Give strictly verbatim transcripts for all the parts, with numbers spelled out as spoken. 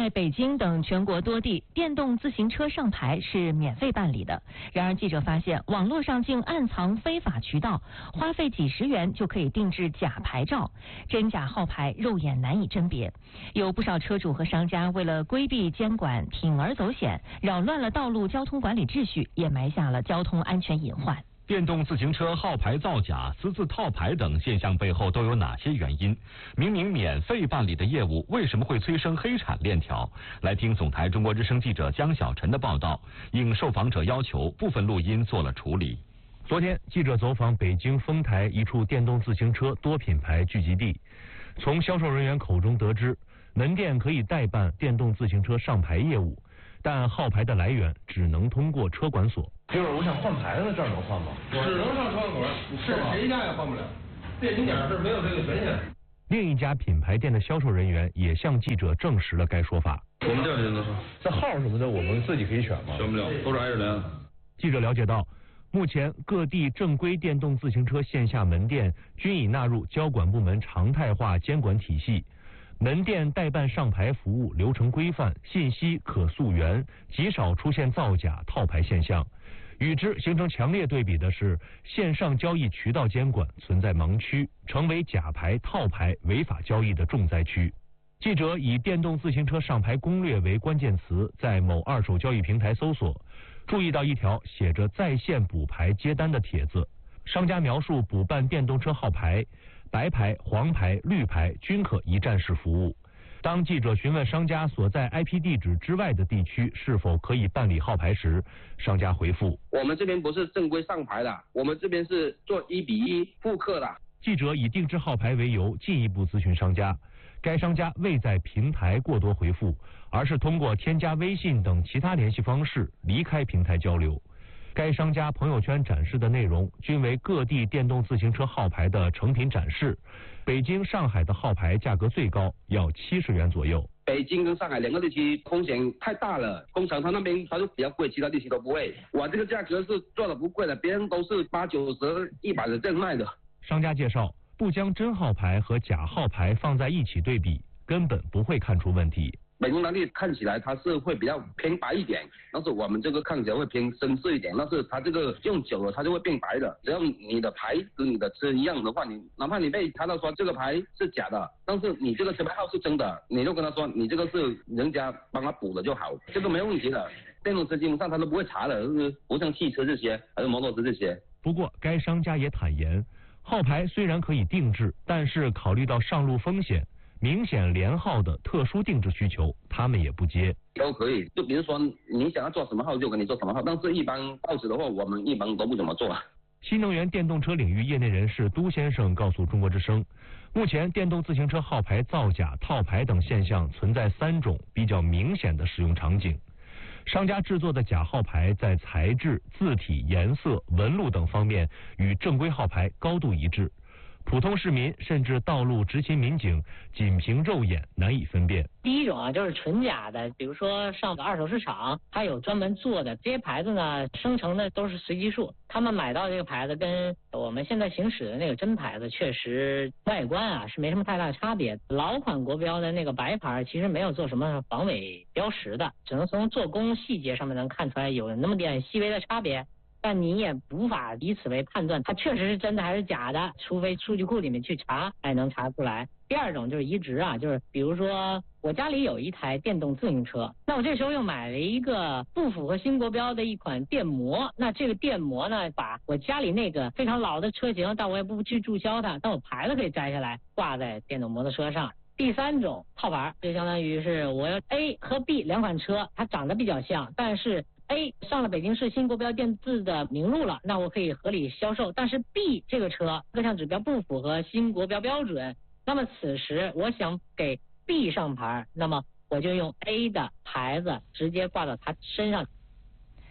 在北京等全国多地，电动自行车上牌是免费办理的。然而，记者发现，网络上竟暗藏非法渠道，花费几十元就可以定制假牌照，真假号牌肉眼难以甄别。有不少车主和商家为了规避监管，铤而走险，扰乱了道路交通管理秩序，也埋下了交通安全隐患。 电动自行车号牌造假、私自套牌等现象背后都有哪些原因？明明免费办理的业务，为什么会催生黑产链条？来听总台中国之声记者江小晨的报道。应受访者要求，部分录音做了处理。 昨天，记者走访北京丰台一处电动自行车多品牌聚集地，从销售人员口中得知，门店可以代办电动自行车上牌业务，但号牌的来源只能通过车管所。 就是我想换牌子，这儿能换吗？ 只能上车管，是谁家也换不了。电瓶点是没有这个权限。 另一家品牌店的销售人员也向记者证实了该说法。 我们店里能上， 这号什么的我们自己可以选吗？ 选不了，都是挨着连。 记者了解到，目前各地正规电动自行车线下门店均已纳入交管部门常态化监管体系。门店代办上牌服务流程规范，信息可溯源，极少出现造假套牌现象。与之形成强烈对比的是，线上交易渠道监管存在盲区，成为假牌套牌违法交易的重灾区。记者以电动自行车上牌攻略为关键词，在某二手交易平台搜索，注意到一条写着在线补牌接单的帖子。商家描述补办电动车号牌，白牌、黄牌、绿牌均可一站式服务。当记者询问商家所在 I P 地址之外的地区是否可以办理号牌时，商家回复： 我们这边不是正规上牌的，我们这边是做一比一复刻的。 记者以定制号牌为由进一步咨询商家，该商家未在平台过多回复，而是通过添加微信等其他联系方式离开平台交流。该商家朋友圈展示的内容均为各地电动自行车号牌的成品展示，北京、上海的号牌价格最高，要七十元左右。 北京跟上海两个地区风险太大了，工厂他那边他就比较贵，其他地区都不会。我这个价格是做的不贵的，别人都是八九十、一百的这样卖的。 商家介绍，不将真号牌和假号牌放在一起对比，根本不会看出问题。 北京当地看起来它是会比较偏白一点，但是我们这个看起来会偏深色一点，但是它这个用久了它就会变白的。只要你的牌跟你的车一样的话，你哪怕你被查到说这个牌是假的，但是你这个车牌号是真的，你就跟他说你这个是人家帮他补的就好，这个没问题的。电动车基本上他都不会查的，就是不像汽车这些还有摩托车这些。 不过该商家也坦言，号牌虽然可以定制，但是考虑到上路风险，明显连号的特殊定制需求，他们也不接。 都可以，就比如说你想要做什么号就给你做什么号，但是一般报纸的话，我们一般都不怎么做。 新能源电动车领域业内人士都先生告诉中国之声，目前电动自行车号牌造假、套牌等现象存在三种比较明显的使用场景。商家制作的假号牌在材质、字体、颜色、纹路等方面与正规号牌高度一致，普通市民甚至道路执勤民警仅凭肉眼难以分辨。 第一种啊，就是纯假的，比如说上二手市场，它有专门做的这些牌子呢，生成的都是随机数。他们买到这个牌子跟我们现在行驶的那个真牌子，确实外观啊是没什么太大的差别。老款国标的那个白牌其实没有做什么防伪标识的，只能从做工细节上面能看出来有那么点细微的差别。但你也无法以此为判断它确实是真的还是假的，除非数据库里面去查才能查出来。第二种就是移植啊，就是比如说我家里有一台电动自行车，那我这时候又买了一个不符合新国标的一款电摩，那这个电摩呢，把我家里那个非常老的车型，但我也不去注销它，但我牌子可以摘下来挂在电动摩托车上。第三种套牌，就相当于是我要 A 和 B 两款车，它长得比较像，但是A 上了北京市新国标电字的名录了，那我可以合理销售。但是 B 这个车各项指标不符合新国标标准，那么此时我想给 B 上牌，那么我就用 A 的牌子直接挂到他身上。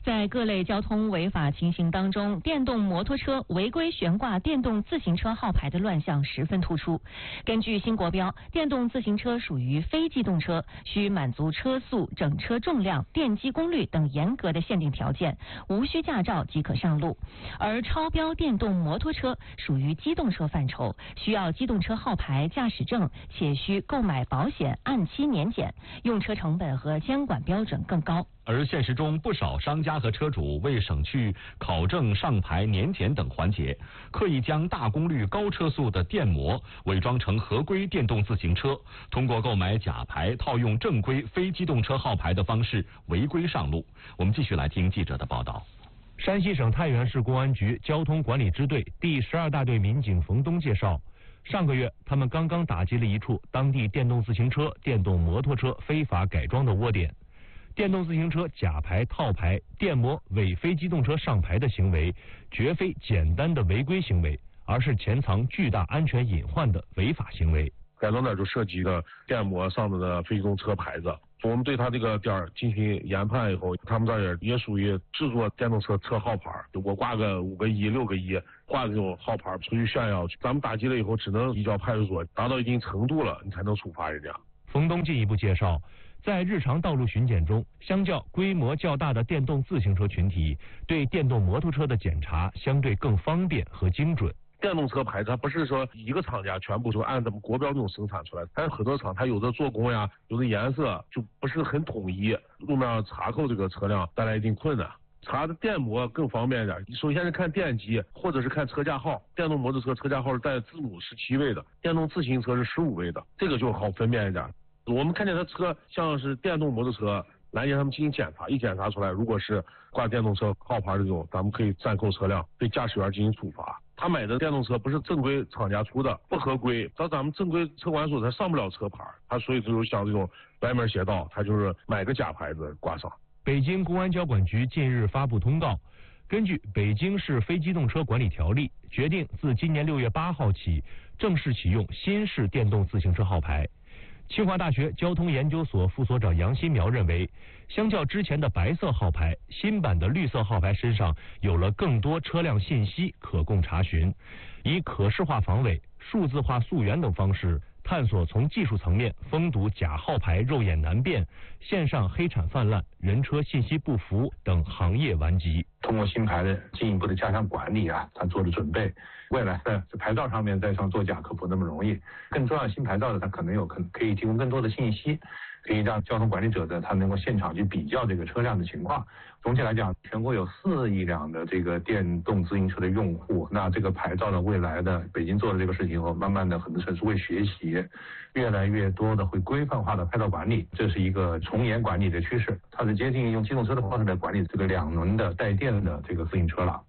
在各类交通违法情形当中，电动摩托车违规悬挂电动自行车号牌的乱象十分突出。根据新国标，电动自行车属于非机动车，需满足车速、整车重量、电机功率等严格的限定条件，无需驾照即可上路。而超标电动摩托车属于机动车范畴，需要机动车号牌、驾驶证，且需购买保险，按期年检，用车成本和监管标准更高。 而现实中，不少商家和车主为省去考证、上牌、年检等环节，刻意将大功率、高车速的电摩伪装成合规电动自行车，通过购买假牌、套用正规非机动车号牌的方式违规上路。我们继续来听记者的报道。 山西省太原市公安局交通管理支队第十二大队民警冯东介绍，上个月他们刚刚打击了一处当地电动自行车、电动摩托车非法改装的窝点。电动自行车假牌、套牌、电摩伪非机动车上牌的行为，绝非简单的违规行为，而是潜藏巨大安全隐患的违法行为。 改装点就涉及的电摩上面的非机动车牌子，我们对他这个点儿进行研判以后，他们这儿也也属于制作电动车车号牌，我挂个五个一、六个一，挂这种号牌出去炫耀，咱们打击了以后，只能移交派出所，达到一定程度了，你才能处罚人家。 冯东进一步介绍，在日常道路巡检中，相较规模较大的电动自行车群体，对电动摩托车的检查相对更方便和精准。 电动车牌子它不是说一个厂家全部就按咱们国标这种生产出来，但是很多厂它有的做工呀，有的颜色就不是很统一，路面上查扣这个车辆带来一定困难。查的电摩更方便一点，首先是看电机或者是看车架号，电动摩托车车架号是带字母十七位的，电动自行车是十五位的，这个就好分辨一点。我们看见他车像是电动摩托车，拦截他们进行检查，一检查出来，如果是挂电动车号牌这种，咱们可以暂扣车辆，对驾驶员进行处罚。他买的电动车不是正规厂家出的，不合规，到咱们正规车管所他上不了车牌，他所以就像这种歪门邪道，他就是买个假牌子挂上。 北京公安交管局近日发布通告，根据《北京市非机动车管理条例》，决定自今年六月八号起正式启用新式电动自行车号牌。清华大学交通研究所副所长杨新苗认为，相较之前的白色号牌，新版的绿色号牌身上有了更多车辆信息可供查询，以可视化防伪、数字化溯源等方式，探索从技术层面封堵假号牌肉眼难辨、线上黑产泛滥、人车信息不符等行业顽疾。 通过新牌的进一步的加强管理啊，他做了准备。未来在牌照上面再上作假可不那么容易。更重要，新牌照的它可能有可可以提供更多的信息，可以让交通管理者的他能够现场去比较这个车辆的情况。总体来讲，全国有四亿辆的这个电动自行车的用户，那这个牌照呢，未来的北京做了这个事情后，慢慢的很多城市会学习，越来越多的会规范化的牌照管理，这是一个从严管理的趋势。它是接近用机动车的方式来管理这个两轮的带电的这个自行车了。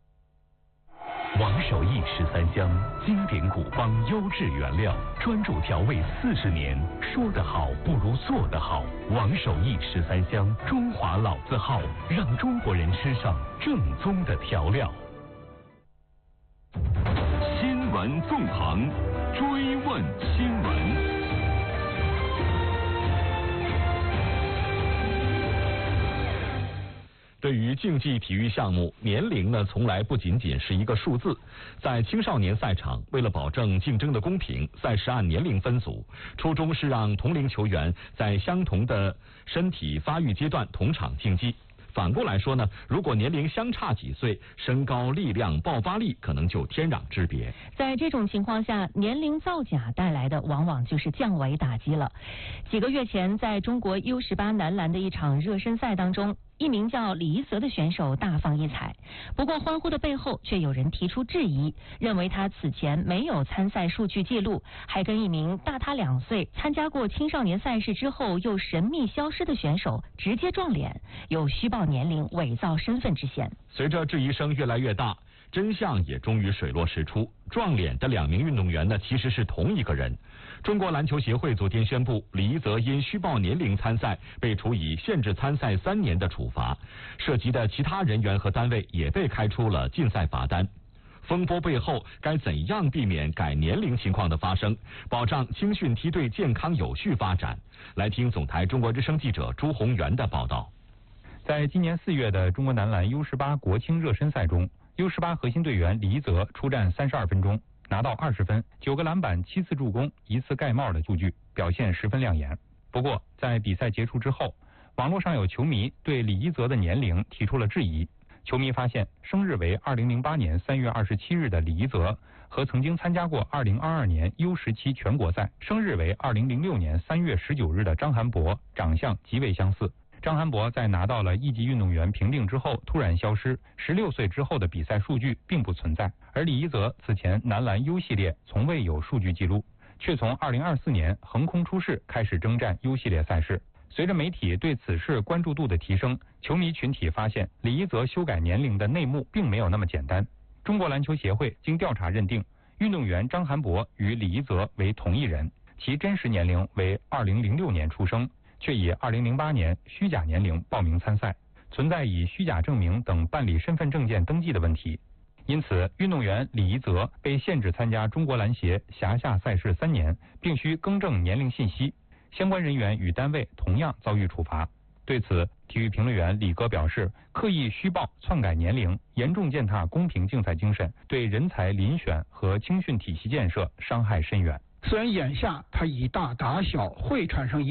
王守义十三香，经典古方，优质原料，专注调味四十年。说得好不如做得好。王守义十三香，中华老字号，让中国人吃上正宗的调料。 新闻纵横，追问新闻。对于竞技体育项目，年龄呢从来不仅仅是一个数字。在青少年赛场，为了保证竞争的公平，赛事按年龄分组，初衷是让同龄球员在相同的身体发育阶段同场竞技。反过来说呢，如果年龄相差几岁，身高、力量、爆发力可能就天壤之别。 在这种情况下，年龄造假带来的往往就是降维打击了。几个月前，在中国 U 十八 男篮的一场热身赛当中，一名叫李一泽的选手大放异彩，不过欢呼的背后却有人提出质疑，认为他此前没有参赛数据记录，还跟一名大他两岁、参加过青少年赛事之后又神秘消失的选手直接撞脸，有虚报年龄、伪造身份之嫌。 随着质疑声越来越大，真相也终于水落石出，撞脸的两名运动员呢其实是同一个人。中国篮球协会昨天宣布，李一泽因虚报年龄参赛，被处以限制参赛三年的处罚，涉及的其他人员和单位也被开出了禁赛罚单。风波背后该怎样避免改年龄情况的发生，保障青训梯队健康有序发展？来听总台中国之声记者朱宏元的报道。 在今年四月的中国男篮 U 十八 国青热身赛中， U 十八 核心队员李一泽出战三十二分钟，拿到二十分、九个篮板、七次助攻、一次盖帽的数据，表现十分亮眼。不过，在比赛结束之后，网络上有球迷对李一泽的年龄提出了质疑。球迷发现，生日为二零零八年三月二十七日的李一泽和曾经参加过二零二二年 U 十七 全国赛，生日为二零零六年三月十九日的张涵博长相极为相似。张涵博在拿到了一级运动员评定之后突然消失，十六岁之后的比赛数据并不存在。而李一泽此前男篮 U 系列从未有数据记录，却从二零二四年横空出世开始征战 U 系列赛事。随着媒体对此事关注度的提升，球迷群体发现李一泽修改年龄的内幕并没有那么简单。中国篮球协会经调查认定，运动员张涵博与李一泽为同一人，其真实年龄为二零零六年出生，却以二零零八年虚假年龄报名参赛，存在以虚假证明等办理身份证件登记的问题。因此，运动员李一泽被限制参加中国篮协辖下赛事三年，并需更正年龄信息。相关人员与单位同样遭遇处罚。对此，体育评论员李戈表示，刻意虚报、篡改年龄，严重践踏公平竞赛精神，对人才遴选和青训体系建设伤害深远。 虽然眼下它以大打小会产生一